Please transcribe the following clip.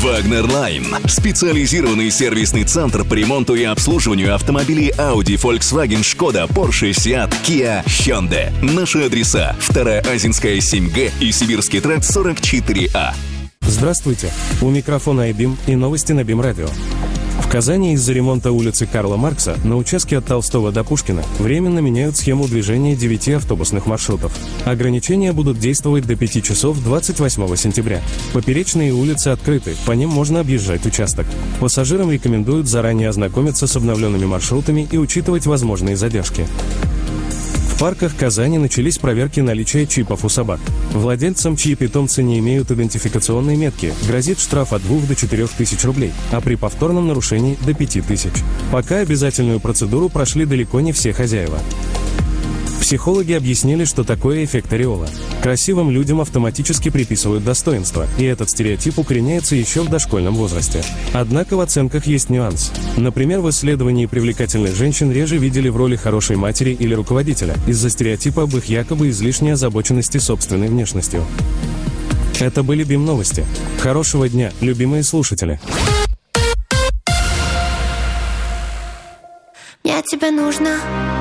Wagner Line. Специализированный сервисный центр по ремонту и обслуживанию автомобилей Audi, Volkswagen, Skoda, Porsche, Seat, Kia, Hyundai. Наши адреса: 2-я Азинская 7Г и Сибирский тракт 44А. Здравствуйте. У микрофона iBeam и новости на BeamRadio. В Казани из-за ремонта улицы Карла Маркса на участке от Толстого до Пушкина временно меняют схему движения 9 автобусных маршрутов. Ограничения будут действовать до 5 часов 28 сентября. Поперечные улицы открыты, по ним можно объезжать участок. Пассажирам рекомендуют заранее ознакомиться с обновленными маршрутами и учитывать возможные задержки. В парках Казани начались проверки наличия чипов у собак. Владельцам, чьи питомцы не имеют идентификационной метки, грозит штраф от 2 до 4 тысяч рублей, а при повторном нарушении до 5 тысяч. Пока обязательную процедуру прошли далеко не все хозяева. Психологи объяснили, что такое эффект ореола. Красивым людям автоматически приписывают достоинство, и этот стереотип укореняется еще в дошкольном возрасте. Однако в оценках есть нюанс. Например, в исследовании привлекательных женщин реже видели в роли хорошей матери или руководителя из-за стереотипа об их якобы излишней озабоченности собственной внешностью. Это были BeamNовости. новости. Хорошего дня, любимые слушатели. Мне тебе нужно